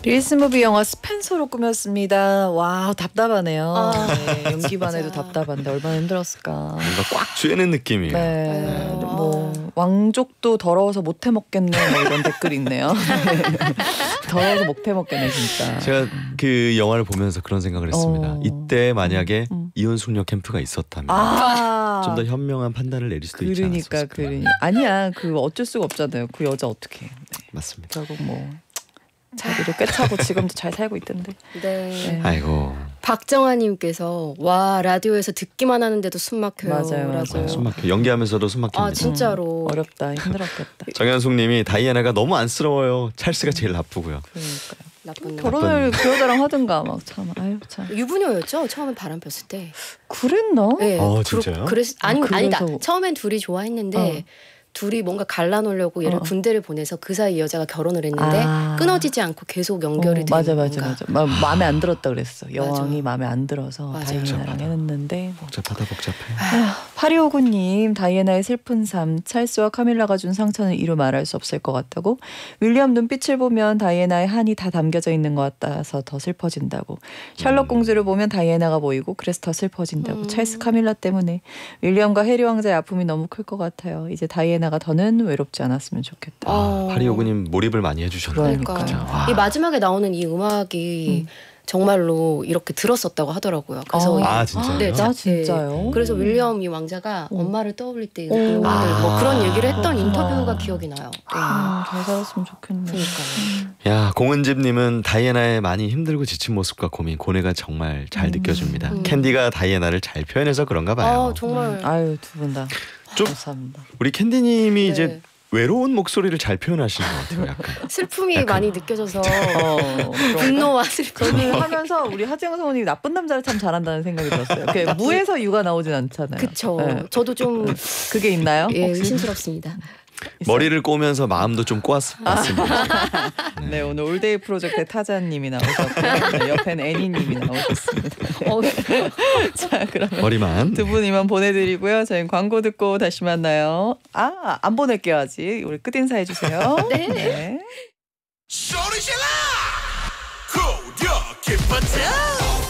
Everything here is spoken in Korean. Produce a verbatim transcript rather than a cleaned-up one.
릴스무비 영화 스펜서로 꾸몄습니다. 와 답답하네요. 아, 네, 연기만 해도 진짜. 답답한데 얼마나 힘들었을까. 뭔가 꽉 쬐는 느낌이에요. 네, 네. 뭐 왕족도 더러워서 못해 먹겠네 뭐 이런 댓글이 있네요. 더러워서 못해 먹겠네 진짜. 제가 그 영화를 보면서 그런 생각을 했습니다. 어. 이때 만약에 음. 이혼 숙녀 캠프가 있었다면 아, 좀 더 현명한 판단을 내릴 수도 있지 그러니까 않았을까. 그러니 아니야 그 어쩔 수가 없잖아요. 그 여자 어떻게? 네. 맞습니다. 결국 뭐 자기도 꿰차고 지금도 잘 살고 있던데. 네. 네. 아이고. 박정아님께서 와 라디오에서 듣기만 하는데도 숨 막혀요. 맞아요, 라고. 맞아요. 아, 숨 막혀. 연기하면서도 숨 막힙니다. 아 진짜로. 음, 어렵다 힘들었겠다. 정현숙님이 다이애나가 너무 안쓰러워요. 찰스가 제일 나쁘고요. 그러니까요. 나쁜 놈. 결혼을 그 여자랑 하든가 막 참 아유 참 유부녀였죠. 처음에 바람 폈을 때. 그랬나? 네. 어, 그러- 진짜요? 그래서 아니 아, 아니다. 그래서- 처음엔 둘이 좋아했는데 어. 둘이 뭔가 갈라놓으려고 얘를 어. 군대를 보내서 그 사이 이 여자가 결혼을 했는데 아. 끊어지지 않고 계속 연결이 어, 되는 맞아 맞아 건가. 맞아 마, 마음에 안 들었다 그랬어. 여왕이 맞아. 마음에 안 들어서 맞아. 다이애나랑 복잡하다. 했는데 뭐. 복잡하다 복잡해. 파리오구님 다이애나의 슬픈 삶 찰스와 카밀라가 준 상처는 이루 말할 수 없을 것 같다고. 윌리엄 눈빛을 보면 다이애나의 한이 다 담겨져 있는 것 같아서 더 슬퍼진다고. 샬럿 음. 공주를 보면 다이애나가 보이고 그래서 더 슬퍼진다고. 음. 찰스 카밀라 때문에 윌리엄과 해리 왕자의 아픔이 너무 클 것 같아요. 이제 다이애나가 더는 외롭지 않았으면 좋겠다. 어. 파리오구님 몰입을 많이 해주셨네요. 그러니까요. 진짜. 와. 이 마지막에 나오는 이 음악이 음. 정말로 이렇게 들었었다고 하더라고요. 그래서 어. 아, 진짜요? 네, 아 자- 진짜요? 그래서 윌리엄 이 왕자가 음. 엄마를 떠올릴 때 오. 음악을 뭐 아. 그런 얘기를 했던 인터뷰가 아. 기억이 나요. 네. 아, 잘 살았으면 좋겠네. 그러니까요. 야, 공은집님은 다이애나의 많이 힘들고 지친 모습과 고민, 고뇌가 정말 잘 음. 느껴집니다. 음. 캔디가 다이애나를 잘 표현해서 그런가 봐요. 아 정말 아유 두 분 다 좀- 감사합니다. 우리 캔디님이 네. 이제 외로운 목소리를 잘 표현하시는 것 같아요. 약간. 슬픔이 약간- 많이 느껴져서 어, 분노와 슬픔. 저는 하면서 우리 하지영 성우님이 나쁜 남자를 참 잘한다는 생각이 들었어요. 그 무에서 유가 나오진 않잖아요. 그쵸. 네. 저도 좀 그게 있나요? 예, 혹시? 의심스럽습니다. 머리를 꼬면서 마음도 좀 꼬았습니다. 네 오늘 올데이 프로젝트 타자님이 나오셨고요. 네, 옆에는 애니님이 나오셨습니다. 네. 어, 자 그러면 머리만. 두 분 이만 보내드리고요. 저희는 광고 듣고 다시 만나요. 아 안 보낼게요 아직. 우리 끝 인사 해주세요. 네. 네. 소리 질러! 고려 깊어져!